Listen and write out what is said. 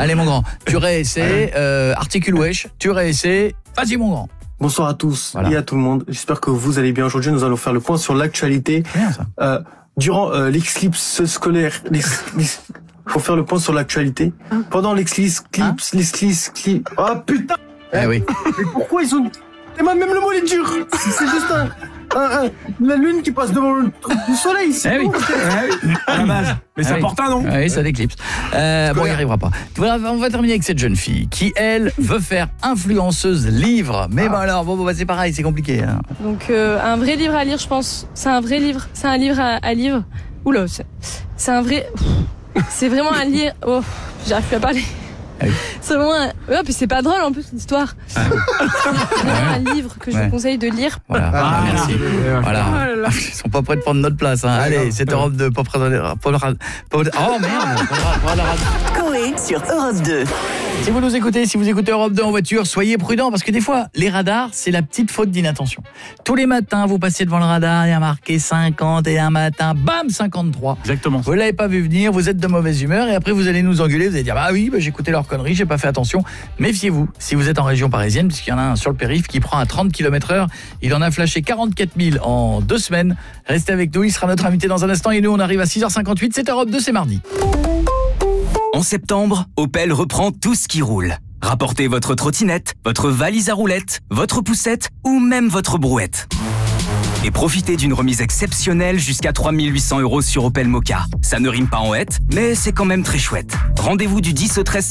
Allez mon grand, tu réessais, articule wesh, tu réessais, vas-y mon grand. Bonsoir à tous Voilà. et à tout le monde. J'espère que vous allez bien. Aujourd'hui, nous allons faire le point sur l'actualité. C'est bien ça. Durant l'éclipse scolaire, faut faire le point sur l'actualité. Pendant l'éclipse, oh putain! Eh oui. Mais pourquoi ils ont... Même le mot est dur. C'est juste la lune qui passe devant le truc du soleil. C'est Eh oui. À la base. Mais c'est oui. important, non? Oui, ça déclipse. Bon, il n'y arrivera pas. Voilà, on va terminer avec cette jeune fille qui, elle, veut faire influenceuse livre. Mais bon alors, bah, c'est pareil, c'est compliqué. Hein. Donc un vrai livre à lire, je pense. C'est un vrai livre. C'est un livre à lire. Oula, c'est un vrai... C'est vraiment un livre... Oh, j'arrive plus à parler. Ah oui. C'est vraiment un... Ouais, puis c'est pas drôle en plus l'histoire. C'est vraiment un livre que je vous conseille de lire. Voilà, merci. Voilà. Ils sont pas prêts de prendre notre place. Hein. Allez, cette Europe 2, oh merde. Coé sur Europe 2. Si vous nous écoutez, si vous écoutez Europe 2 en voiture, soyez prudents parce que des fois, les radars, c'est la petite faute d'inattention. Tous les matins, vous passez devant le radar, il y a marqué 50 et un matin, bam, 53. Exactement. Vous l'avez pas vu venir, vous êtes de mauvaise humeur et après vous allez nous engueuler, vous allez dire bah oui, j'ai écouté leur connerie, j'ai pas fait attention. Méfiez-vous, si vous êtes en région parisienne, puisqu'il y en a un sur le périph' qui prend à 30 km/h, il en a flashé 44 000 en 2 semaines. Restez avec nous, il sera notre invité dans un instant et nous on arrive à 6h58, c'est Europe 2, c'est mardi. En septembre, Opel reprend tout ce qui roule. Rapportez votre trottinette, votre valise à roulettes, votre poussette ou même votre brouette. Et profitez d'une remise exceptionnelle jusqu'à 3 800 € sur Opel Mokka. Ça ne rime pas en hête, mais c'est quand même très chouette. Rendez-vous du 10 au 13